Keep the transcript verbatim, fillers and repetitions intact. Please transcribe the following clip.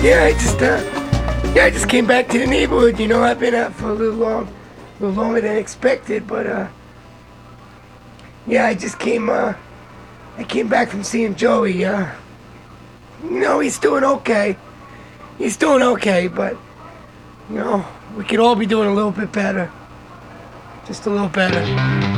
Yeah, I just, uh, yeah, I just came back to the neighborhood. You know, I've been out for a little long, a little longer than expected, but, uh, yeah, I just came, uh, I came back from seeing Joey. Uh, you know, he's doing okay. He's doing okay, but, you know, we could all be doing a little bit better. Just a little better.